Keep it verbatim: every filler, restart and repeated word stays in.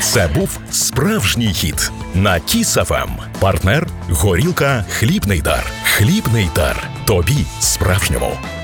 Це був справжній хіт на Кіс еф ем. Партнер – горілка «Хлібний дар». «Хлібний дар». Тобі справжньому.